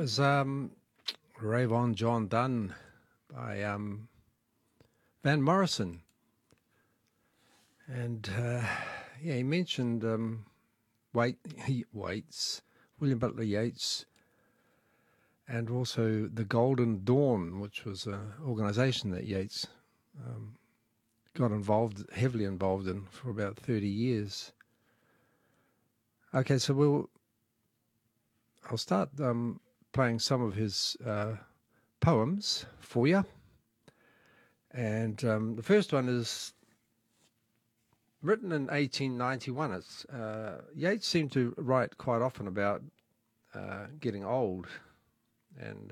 was Rave on John Donne by Van Morrison. And he mentioned Yeats, William Butler Yeats, and also the Golden Dawn, which was an organisation that Yeats got heavily involved in for about 30 years. Okay, so I'll start playing some of his poems for you. And the first one is written in 1891. Yeats seemed to write quite often about getting old. And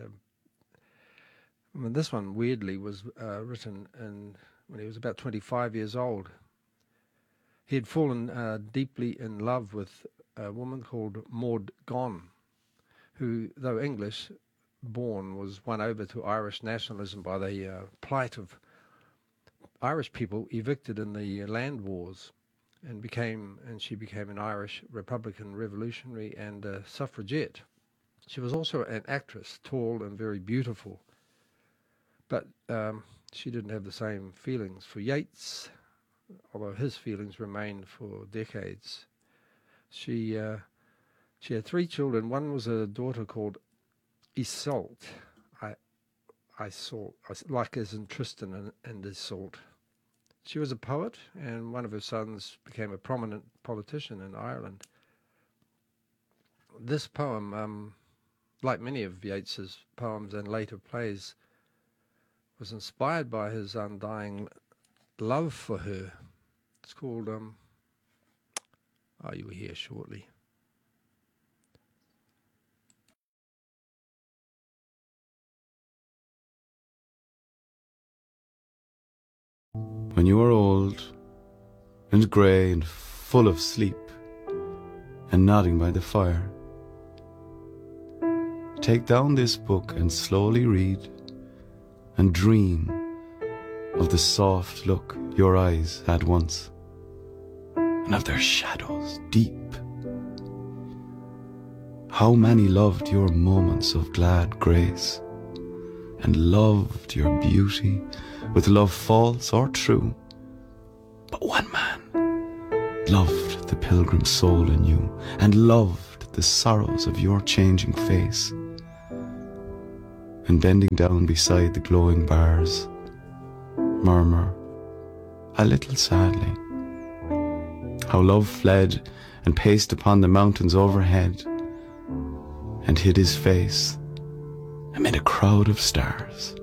this one, weirdly, was written when he was about 25 years old. He had fallen deeply in love with a woman called Maud Gonne, who, though English born, was won over to Irish nationalism by the plight of Irish people evicted in the land wars, and she became an Irish Republican revolutionary and a suffragette. She was also an actress, tall and very beautiful, but she didn't have the same feelings for Yeats, although his feelings remained for decades. She had 3 children. One was a daughter called Iseult, like as in Tristan and Iseult. She was a poet, and one of her sons became a prominent politician in Ireland. This poem, like many of Yeats's poems and later plays, was inspired by his undying love for her. It's called You Will Hear Shortly. When you are old and grey and full of sleep and nodding by the fire, take down this book and slowly read and dream of the soft look your eyes had once, and of their shadows deep. How many loved your moments of glad grace, and loved your beauty with love false or true. But one man loved the pilgrim soul in you, and loved the sorrows of your changing face. And bending down beside the glowing bars, murmur, a little sadly, how love fled and paced upon the mountains overhead, and hid his face amid a crowd of stars.